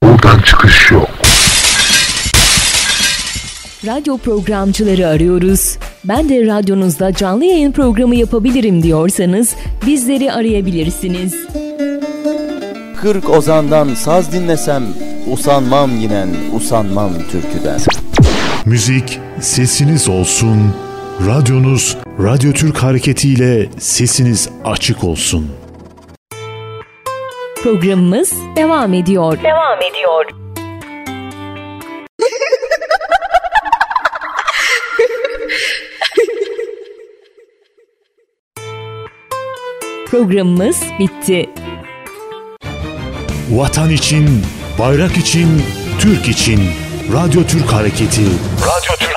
Buradan çıkış yok. Radyo programcıları arıyoruz. Ben de radyonuzda canlı yayın programı yapabilirim diyorsanız bizleri arayabilirsiniz. 40 ozandan saz dinlesem usanmam yinen usanmam türküden. Müzik sesiniz olsun. Radyonuz Radyo Türk hareketiyle sesiniz açık olsun. Programımız devam ediyor. Programımız bitti. Vatan için, bayrak için, Türk için Radyo Türk hareketi. Radyo Türk